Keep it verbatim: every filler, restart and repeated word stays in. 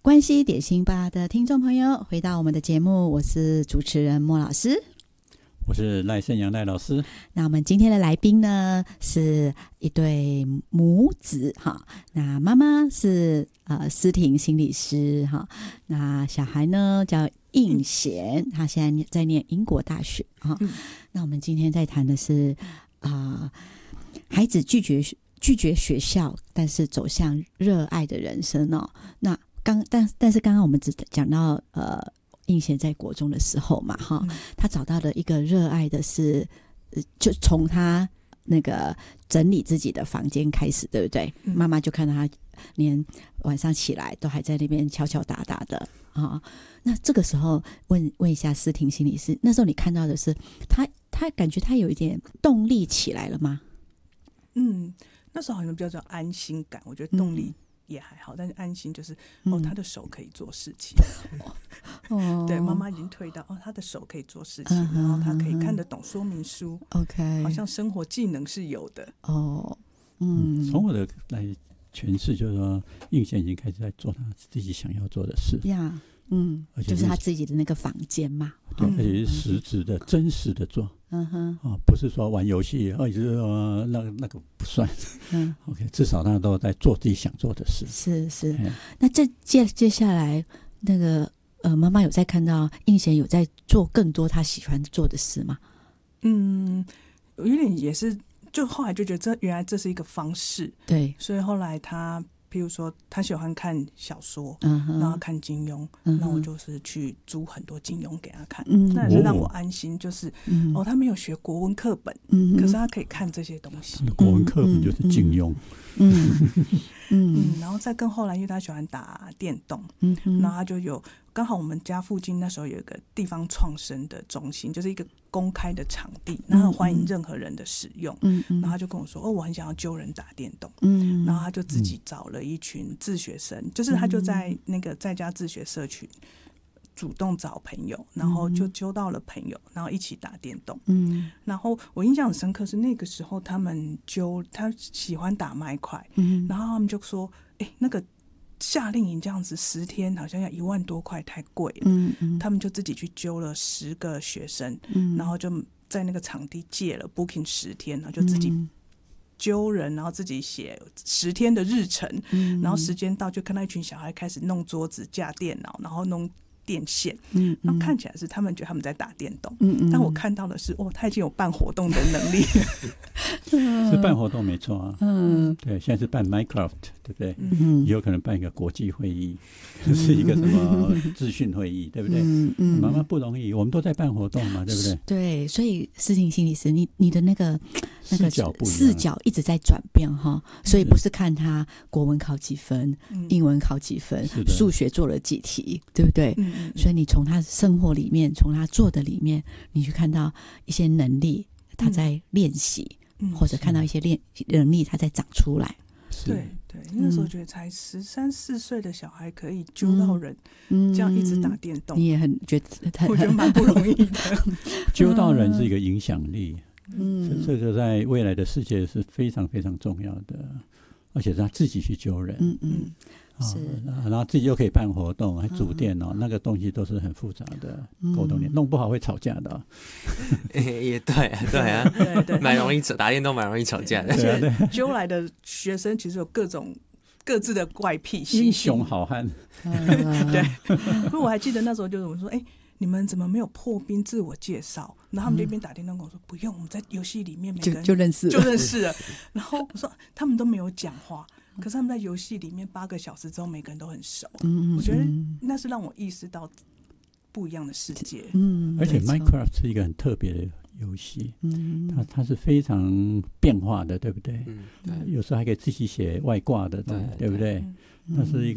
关系点心吧的听众朋友，回到我们的节目，我是主持人莫老师， 我是赖胜阳赖老师。 那我们今天的来宾呢，是一对母子哈。那妈妈是呃思婷心理师哈，那小孩呢叫应贤，他现在在念英国大学哈。嗯、那我们今天在谈的是啊、呃，孩子拒绝拒绝学校，但是走向热爱的人生哦。那刚但但是刚刚我们只讲到呃。应贤在国中的时候嘛，哈、嗯，他找到的一个热爱的是，就从他那个整理自己的房间开始，对不对？嗯、妈妈就看到他连晚上起来都还在那边敲敲打打的啊。那这个时候问问一下思婷心理师，那时候你看到的是他，他感觉他有一点动力起来了吗？ 嗯，那时候好像比较叫安心感，我觉得动力、嗯。也还好，但是安心就是哦，他的手可以做事情。哦，对，妈妈已经退到哦，他的手可以做事情，嗯、然后他可以看得懂说明书。OK， 好像生活技能是有的。哦， 嗯，从我的来诠释，就是说，应贤已经开始在做他自己想要做的事。 呀，嗯，而且是就是他自己的那个房间嘛， 对，而且是实质的、真实的做。嗯哼，哦，不是说玩游戏，哦，就是说那个那个不算。嗯 ，OK， 至少他都在做自己想做的事。 是是，嗯、那这接接下来那个呃，妈妈有在看到应贤有在做更多他喜欢做的事吗？ 嗯，有点也是，就后来就觉得这原来这是一个方式，对，所以后来他。譬如说他喜欢看小说、嗯、然后看金庸、嗯、那我就是去租很多金庸给他看、嗯、那也是让我安心，就是、嗯、哦，他没有学国文课本、嗯、可是他可以看这些东西， 国文课本就是金庸， 嗯嗯嗯，然后再更后来因为他喜欢打电动，嗯，然后他就有刚好我们家附近那时候有一个地方创生的中心，就是一个公开的场地，然后欢迎任何人的使用，嗯嗯，然后他就跟我说哦，我很想要揪人打电动，嗯，然后他就自己找了一群自学生，嗯、就是他就在那个在家自学社群主动找朋友，然后就揪到了朋友，然后一起打电动，嗯，然后我印象很深刻是那个时候他们揪他喜欢打麦块，嗯，然后他们就说哎那个。夏令营这样子十天好像要一万多块，太贵了。嗯嗯，他们就自己去揪了十个学生，嗯，然后就在那个场地借了 booking 十天，然后就自己揪人，然后自己写十天的日程，嗯，然后时间到就看到一群小孩开始弄桌子、架电脑，然后弄电线，嗯，然后看起来是他们觉得他们在打电动，嗯嗯，但我看到的是哦，他已经有办活动的能力了， 是办活动没错啊，嗯，对，现在是办 Minecraft， 对不对？嗯，也有可能办一个国际会议，嗯、是一个什么资讯会议，对不对？嗯嗯，妈妈不容易，我们都在办活动嘛，对不对？ 对，所以思婷心理师，你你的那个那个视角一直在转变哈，所以不是看他国文考几分，嗯、英文考几分，数学做了几题，对不对？嗯所以你从他生活里面，从他做的里面，你去看到一些能力他在练习，嗯、或者看到一些练能力他在长出来。 对对，那时候觉得才十三四岁的小孩可以揪到人，嗯、这样一直打电动， 你也很觉得， 我觉得蛮不容易的。 揪到人是一个影响力，嗯，这个在未来的世界是非常非常重要的，而且是他自己去揪人，嗯嗯。是，然后自己又可以办活动，还组电脑，嗯、那个东西都是很复杂的沟通点，嗯、弄不好会吵架的、哦。 也对啊，对啊，对对，蛮容易吵，打电动蛮容易吵架的。 而且揪来的学生其实有各种各自的怪癖， 英雄好汉。 对，不过我还记得那时候就是我说，哎、欸，你们怎么没有破冰自我介绍？然后他们就一边打电动跟我说，不用，我们在游戏里面每个人就, 就认识就认识了。然后我说他们都没有讲话。可是他们在游戏里面八个小时之后，每个人都很熟。嗯，我觉得那是让我意识到不一样的世界。嗯， 而且 Minecraft 是一个很特别的游戏，嗯，它它是非常变化的，对不对？嗯，对，有时候还可以自己写外挂的，对，对不对？它是一个。